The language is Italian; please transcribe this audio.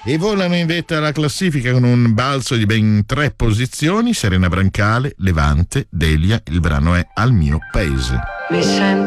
e volano in vetta alla classifica con un balzo di ben 3 posizioni. Serena Brancale, Levante, Delia, il brano è Al mio paese. Mi sento